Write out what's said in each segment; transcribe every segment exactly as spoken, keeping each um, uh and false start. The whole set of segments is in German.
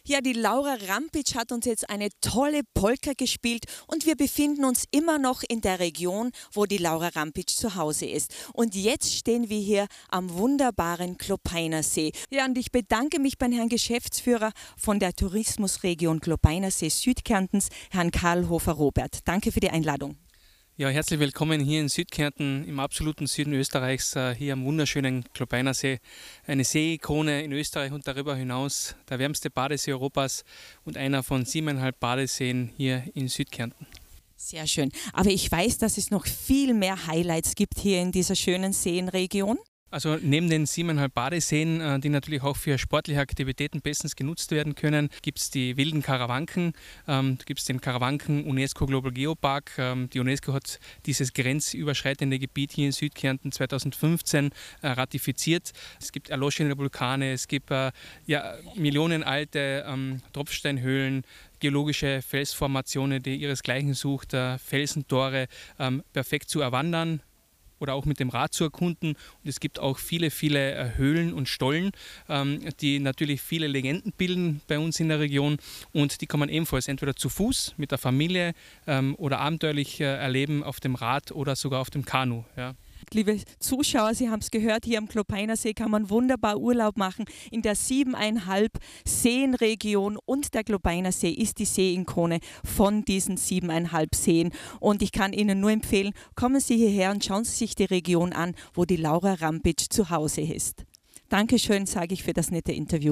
Ja, die Laura Rampitsch hat uns jetzt eine tolle Polka gespielt und wir befinden uns immer noch in der Region, wo die Laura Rampitsch zu Hause ist. Und jetzt stehen wir hier am wunderbaren Klopeiner See. Ja, und ich bedanke mich beim Herrn Geschäftsführer von der Tourismusregion Klopeiner See Südkärntens, Herrn Karl Hofer-Robert. Danke für die Einladung. Ja, herzlich willkommen hier in Südkärnten, im absoluten Süden Österreichs, hier am wunderschönen Klopeiner See. Eine Seeikone in Österreich und darüber hinaus der wärmste Badesee Europas und einer von siebeneinhalb Badeseen hier in Südkärnten. Sehr schön. Aber ich weiß, dass es noch viel mehr Highlights gibt hier in dieser schönen Seenregion. Also neben den siebeneinhalb Badeseen, die natürlich auch für sportliche Aktivitäten bestens genutzt werden können, gibt es die wilden Karawanken, ähm, gibt es den Karawanken UNESCO Global Geopark. Ähm, die UNESCO hat dieses grenzüberschreitende Gebiet hier in Südkärnten zweitausendfünfzehn äh, ratifiziert. Es gibt erloschene Vulkane, es gibt äh, ja, millionenalte ähm, Tropfsteinhöhlen, geologische Felsformationen, die ihresgleichen sucht, äh, Felsentore ähm, perfekt zu erwandern oder auch mit dem Rad zu erkunden. Und es gibt auch viele, viele äh, Höhlen und Stollen, ähm, die natürlich viele Legenden bilden bei uns in der Region. Und die kann man ebenfalls entweder zu Fuß mit der Familie ähm, oder abenteuerlich äh, erleben auf dem Rad oder sogar auf dem Kanu. Ja. Liebe Zuschauer, Sie haben es gehört, hier am Klopeiner See kann man wunderbar Urlaub machen. In der siebeneinhalb Seenregion und der Klopeiner See ist die Seeikone von diesen siebeneinhalb Seen. Und ich kann Ihnen nur empfehlen, kommen Sie hierher und schauen Sie sich die Region an, wo die Laura Rampitsch zu Hause ist. Dankeschön, sage ich, für das nette Interview.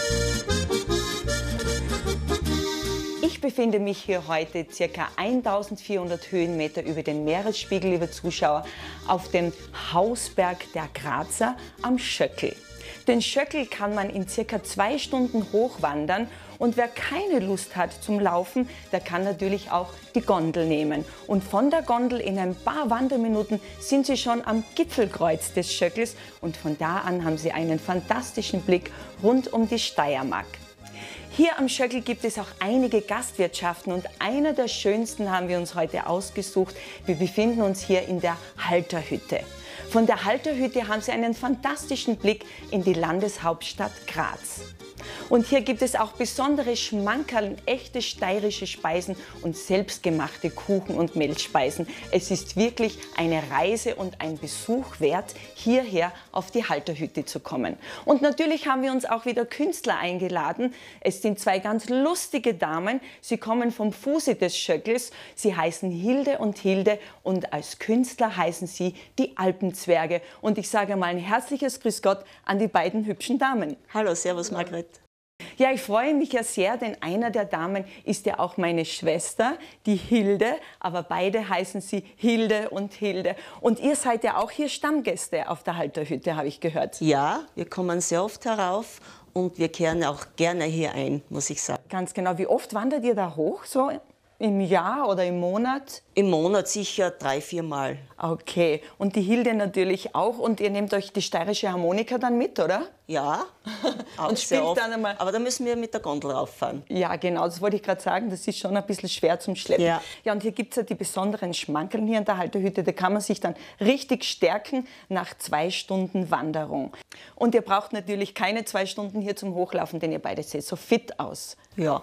Ich befinde mich hier heute ca. eintausendvierhundert Höhenmeter über den Meeresspiegel, liebe Zuschauer, auf dem Hausberg der Grazer am Schöckl. Den Schöckl kann man in ca. zwei Stunden hochwandern und wer keine Lust hat zum Laufen, der kann natürlich auch die Gondel nehmen. Und von der Gondel in ein paar Wanderminuten sind Sie schon am Gipfelkreuz des Schöckls und von da an haben Sie einen fantastischen Blick rund um die Steiermark. Hier am Schöckl gibt es auch einige Gastwirtschaften und einer der schönsten haben wir uns heute ausgesucht. Wir befinden uns hier in der Halterhütte. Von der Halterhütte haben Sie einen fantastischen Blick in die Landeshauptstadt Graz. Und hier gibt es auch besondere Schmankerl, echte steirische Speisen und selbstgemachte Kuchen- und Mehlspeisen. Es ist wirklich eine Reise und ein Besuch wert, hierher auf die Halterhütte zu kommen. Und natürlich haben wir uns auch wieder Künstler eingeladen. Es sind zwei ganz lustige Damen. Sie kommen vom Fuße des Schöckls. Sie heißen Hilde und Hilde und als Künstler heißen sie die Alpenzwerge. Und ich sage mal ein herzliches Grüß Gott an die beiden hübschen Damen. Hallo, servus Margret. Ja, ich freue mich ja sehr, denn einer der Damen ist ja auch meine Schwester, die Hilde, aber beide heißen sie Hilde und Hilde. Und ihr seid ja auch hier Stammgäste auf der Halterhütte, habe ich gehört. Ja, wir kommen sehr oft herauf und wir kehren auch gerne hier ein, muss ich sagen. Ganz genau. Wie oft wandert ihr da hoch, so im Jahr oder im Monat? Im Monat sicher drei, vier Mal. Okay, und die Hilde natürlich auch. Und ihr nehmt euch die steirische Harmonika dann mit, oder? Ja, auch und sehr spielt oft. dann einmal. Aber da müssen wir mit der Gondel rauffahren. Ja, genau, das wollte ich gerade sagen. Das ist schon ein bisschen schwer zum Schleppen. Ja, ja und hier gibt es ja die besonderen Schmankeln hier in der Halterhütte. Da kann man sich dann richtig stärken nach zwei Stunden Wanderung. Und ihr braucht natürlich keine zwei Stunden hier zum Hochlaufen, denn ihr beide seht so fit aus. Ja.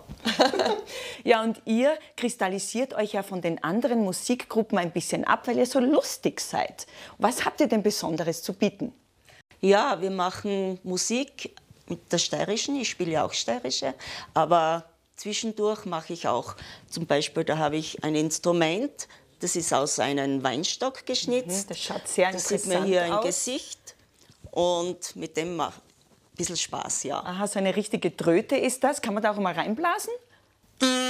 Ja, und ihr kristallisiert euch ja von den anderen Musikgruppen ein bisschen ab, weil ihr so lustig seid. Was habt ihr denn Besonderes zu bieten? Ja, wir machen Musik mit der steirischen, ich spiele ja auch steirische, aber zwischendurch mache ich auch, zum Beispiel, da habe ich ein Instrument, das ist aus einem Weinstock geschnitzt. Das schaut sehr interessant aus. Da sieht man hier ein Gesicht und mit dem macht ein bisschen Spaß, ja. Aha, so eine richtige Tröte ist das. Kann man da auch mal reinblasen?